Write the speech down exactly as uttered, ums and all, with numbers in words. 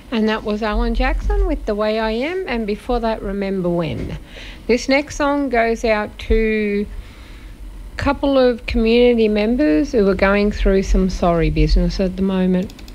And that was Alan Jackson with The Way I Am, and before that, Remember When. This next song goes out to a couple of community members who are going through some sorry business at the moment.